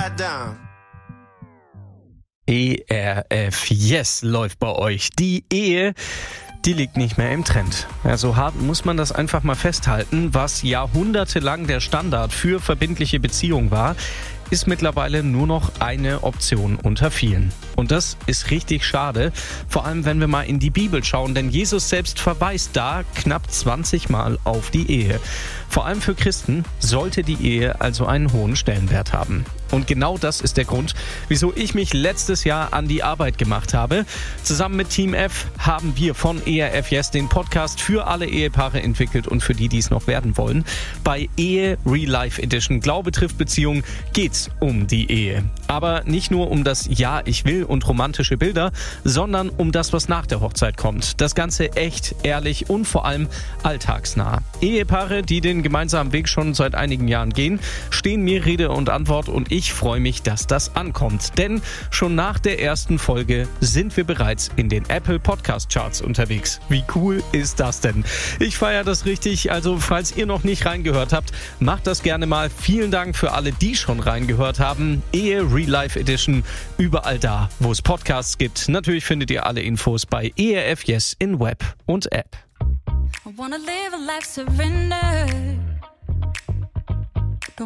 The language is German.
down. ERF Yes läuft bei euch. Die Ehe, die liegt nicht mehr im Trend. Ja, so hart muss man das einfach mal festhalten. Was jahrhundertelang der Standard für verbindliche Beziehungen war, ist mittlerweile nur noch eine Option unter vielen. Und das ist richtig schade, vor allem wenn wir mal in die Bibel schauen, denn Jesus selbst verweist da knapp 20 Mal auf die Ehe. Vor allem für Christen sollte die Ehe also einen hohen Stellenwert haben. Und genau das ist der Grund, wieso ich mich letztes Jahr an die Arbeit gemacht habe. Zusammen mit Team F haben wir von ERF Yes den Podcast für alle Ehepaare entwickelt und für die es noch werden wollen. Bei Ehe Real Life Edition Glaube trifft Beziehung geht's um die Ehe. Aber nicht nur um das Ja, ich will und romantische Bilder, sondern um das, was nach der Hochzeit kommt. Das Ganze echt, ehrlich und vor allem alltagsnah. Ehepaare, die den gemeinsamen Weg schon seit einigen Jahren gehen, stehen mir Rede und Antwort und ich freue mich, dass das ankommt. Denn schon nach der ersten Folge sind wir bereits in den Apple Podcast Charts unterwegs. Wie cool ist das denn? Ich feiere das richtig, also falls ihr noch nicht reingehört habt, macht das gerne mal. Vielen Dank für alle, die schon reingehört haben. Ehe Real Life Edition, überall da, wo es Podcasts gibt. Natürlich findet ihr alle Infos bei ERF Yes in Web und App. I wanna live a life surrendered.